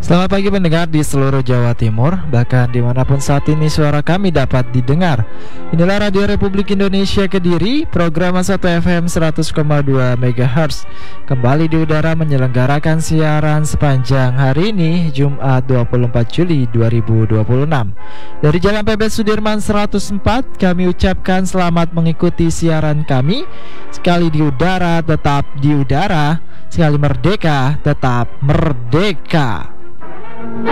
Selamat pagi pendengar di seluruh Jawa Timur, bahkan dimanapun saat ini suara kami dapat didengar. Inilah Radio Republik Indonesia Kediri, program 1 FM 100,2 MHz. Kembali di udara menyelenggarakan siaran sepanjang hari ini, Jumat 24 Juli 2026. Dari Jalan PB Sudirman 104, kami ucapkan selamat mengikuti siaran kami. Sekali di udara, tetap di udara. Sekali merdeka, tetap merdeka.